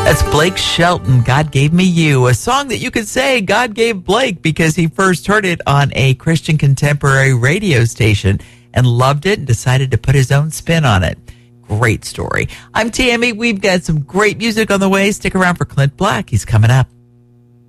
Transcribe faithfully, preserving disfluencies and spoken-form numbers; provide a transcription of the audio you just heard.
That's Blake Shelton, God Gave Me You, a song that you could say God gave Blake because he first heard it on a Christian contemporary radio station and loved it and decided to put his own spin on it. Great story. I'm Tammy. We've got some great music on the way. Stick around for Clint Black. He's coming up.